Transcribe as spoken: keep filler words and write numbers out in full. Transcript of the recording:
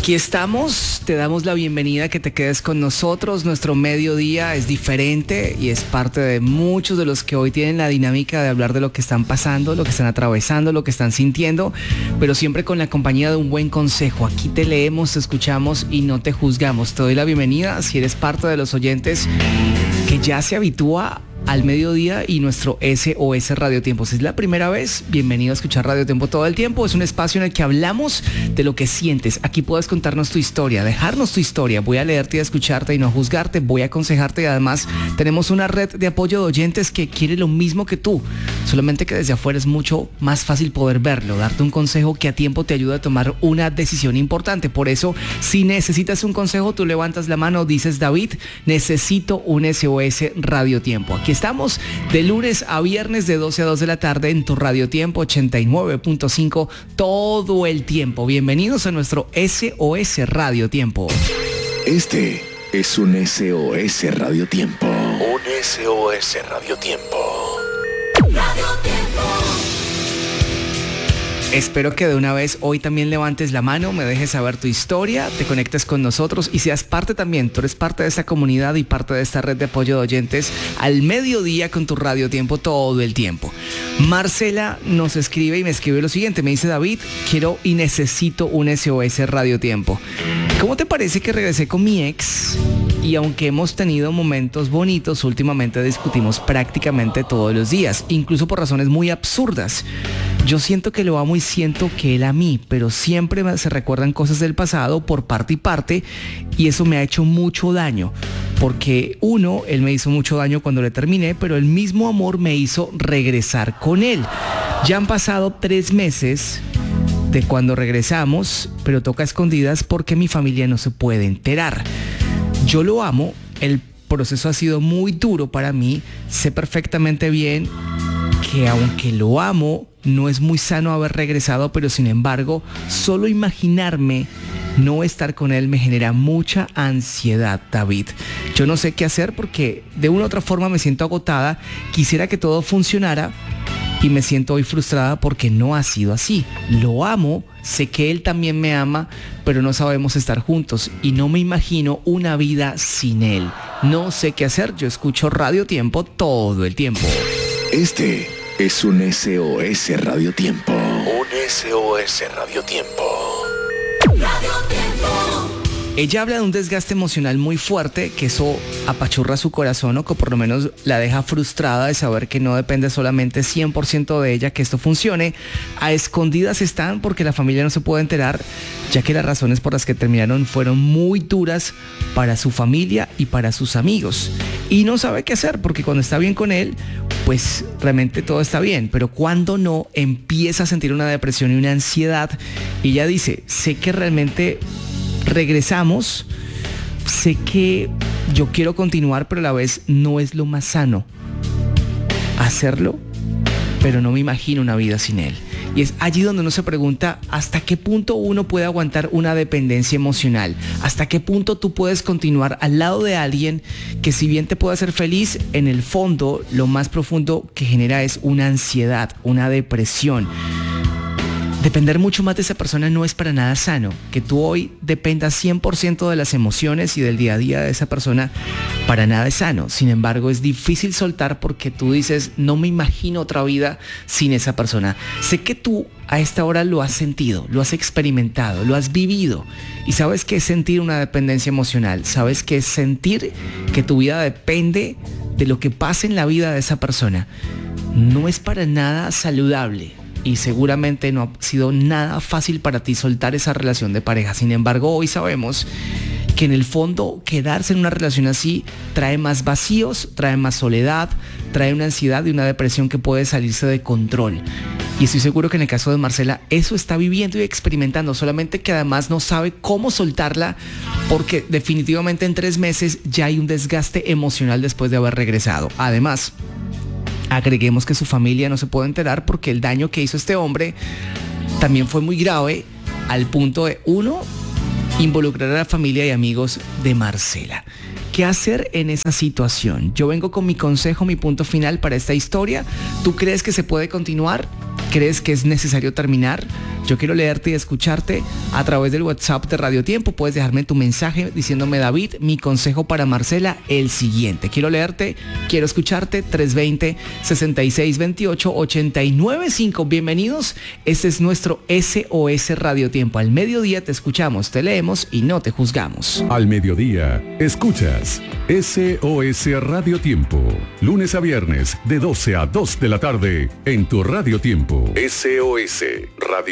Aquí estamos, te damos la bienvenida, que te quedes con nosotros. Nuestro mediodía es diferente y es parte de muchos de los que hoy tienen la dinámica de hablar de lo que están pasando, lo que están atravesando, lo que están sintiendo, pero siempre con la compañía de un buen consejo. Aquí te leemos, te escuchamos y no te juzgamos. Te doy la bienvenida si eres parte de los oyentes que ya se habitúa al mediodía y nuestro S O S Radio Tiempo. Si es la primera vez, bienvenido a escuchar Radio Tiempo todo el tiempo. Es un espacio en el que hablamos de lo que sientes. Aquí puedes contarnos tu historia, dejarnos tu historia. Voy a leerte y a escucharte y no a juzgarte. Voy a aconsejarte y además tenemos una red de apoyo de oyentes que quiere lo mismo que tú. Solamente que desde afuera es mucho más fácil poder verlo, darte un consejo que a tiempo te ayuda a tomar una decisión importante. Por eso, si necesitas un consejo, tú levantas la mano, dices: David, necesito un S O S Radio Tiempo. Aquí estamos de lunes a viernes de doce a dos de la tarde en tu Radio Tiempo ochenta y nueve punto cinco todo el tiempo. Bienvenidos a nuestro S O S Radio Tiempo. Este es un S O S Radio Tiempo. Un S O S Radio Tiempo. Radio Tiempo. Espero que de una vez hoy también levantes la mano, me dejes saber tu historia, te conectes con nosotros y seas parte también. Tú eres parte de esta comunidad y parte de esta red de apoyo de oyentes al mediodía con tu Radio Tiempo todo el tiempo. Marcela nos escribe y me escribe lo siguiente. Me dice: David, quiero y necesito un S O S Radio Tiempo. ¿Cómo te parece que regresé con mi ex? Y aunque hemos tenido momentos bonitos, últimamente discutimos prácticamente todos los días, incluso por razones muy absurdas. Yo siento que lo amo y siento que él a mí, pero siempre se recuerdan cosas del pasado por parte y parte, y eso me ha hecho mucho daño. Porque uno, él me hizo mucho daño cuando le terminé, pero el mismo amor me hizo regresar con él. Ya han pasado tres meses de cuando regresamos, pero toca escondidas porque mi familia no se puede enterar. Yo lo amo, el proceso ha sido muy duro para mí, sé perfectamente bien que aunque lo amo, no es muy sano haber regresado, pero sin embargo, solo imaginarme no estar con él me genera mucha ansiedad, David. Yo no sé qué hacer porque de una u otra forma me siento agotada, quisiera que todo funcionara y me siento hoy frustrada porque no ha sido así. Lo amo, sé que él también me ama, pero no sabemos estar juntos y no me imagino una vida sin él. No sé qué hacer, yo escucho Radio Tiempo todo el tiempo. Este es un S O S Radio Tiempo. Un S O S Radio Tiempo. Radio Tiempo. Ella habla de un desgaste emocional muy fuerte, que eso apachurra su corazón o que por lo menos la deja frustrada de saber que no depende solamente cien por ciento de ella que esto funcione. A escondidas están porque la familia no se puede enterar, ya que las razones por las que terminaron fueron muy duras para su familia y para sus amigos. Y no sabe qué hacer porque cuando está bien con él, pues realmente todo está bien, pero cuando no, empieza a sentir una depresión y una ansiedad. Y ella dice: sé que realmente regresamos, sé que yo quiero continuar, pero a la vez no es lo más sano hacerlo, pero no me imagino una vida sin él. Y es allí donde uno se pregunta hasta qué punto uno puede aguantar una dependencia emocional, hasta qué punto tú puedes continuar al lado de alguien que, si bien te puede hacer feliz, en el fondo lo más profundo que genera es una ansiedad, una depresión. Depender mucho más de esa persona no es para nada sano. Que tú hoy dependas cien por ciento de las emociones y del día a día de esa persona, para nada es sano. Sin embargo, es difícil soltar porque tú dices: no me imagino otra vida sin esa persona. Sé que tú a esta hora lo has sentido, lo has experimentado, lo has vivido. Y sabes qué es sentir una dependencia emocional. Sabes qué es sentir que tu vida depende de lo que pase en la vida de esa persona. No es para nada saludable. Y seguramente no ha sido nada fácil para ti soltar esa relación de pareja. Sin embargo, hoy sabemos que en el fondo quedarse en una relación así trae más vacíos, trae más soledad, trae una ansiedad y una depresión que puede salirse de control. Y estoy seguro que en el caso de Marcela eso está viviendo y experimentando, solamente que además no sabe cómo soltarla porque definitivamente en tres meses ya hay un desgaste emocional después de haber regresado. Además, agreguemos que su familia no se puede enterar porque el daño que hizo este hombre también fue muy grave, al punto de, uno, involucrar a la familia y amigos de Marcela. ¿Qué hacer en esa situación? Yo vengo con mi consejo, mi punto final para esta historia. ¿Tú crees que se puede continuar? ¿Crees que es necesario terminar? Yo quiero leerte y escucharte a través del WhatsApp de Radio Tiempo. Puedes dejarme tu mensaje diciéndome: David, mi consejo para Marcela, el siguiente. Quiero leerte, quiero escucharte. Tres dos cero, seis seis dos ocho, ocho nueve cinco. Bienvenidos. Este es nuestro S O S Radio Tiempo. Al mediodía te escuchamos, te leemos y no te juzgamos. Al mediodía, escuchas S O S Radio Tiempo. Lunes a viernes, de doce a dos de la tarde, en tu Radio Tiempo. S O S Radio